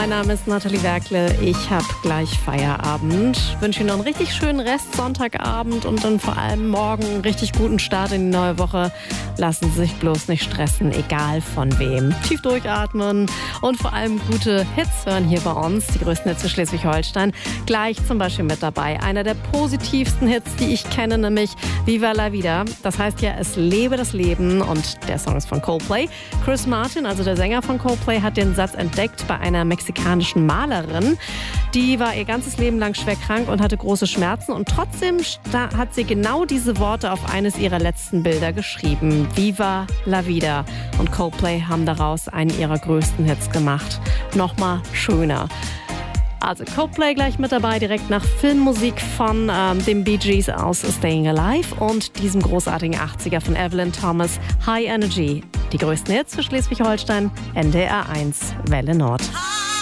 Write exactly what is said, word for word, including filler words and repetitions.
Mein Name ist Nathalie Werkle. Ich habe gleich Feierabend. Wünsche Ihnen noch einen richtig schönen Rest Sonntagabend und dann vor allem morgen einen richtig guten Start in die neue Woche. Lassen Sie sich bloß nicht stressen, egal von wem. Tief durchatmen und vor allem gute Hits hören hier bei uns. Die größten Hits für Schleswig-Holstein. Gleich zum Beispiel mit dabei. Einer der positivsten Hits, die ich kenne, nämlich Viva la Vida. Das heißt ja, es lebe das Leben und der Song ist von Coldplay. Chris Martin, also der Sänger von Coldplay, hat den Satz entdeckt bei einer mexikanischen Malerin. Die war ihr ganzes Leben lang schwer krank und hatte große Schmerzen und trotzdem hat sie genau diese Worte auf eines ihrer letzten Bilder geschrieben. Viva la Vida. Und Coldplay haben daraus einen ihrer größten Hits gemacht. Nochmal schöner. Also Coldplay gleich mit dabei, direkt nach Filmmusik von ähm, den Bee Gees aus Staying Alive und diesem großartigen achtziger von Evelyn Thomas, High Energy. Die größten Hits für Schleswig-Holstein, N D R eins, Welle Nord.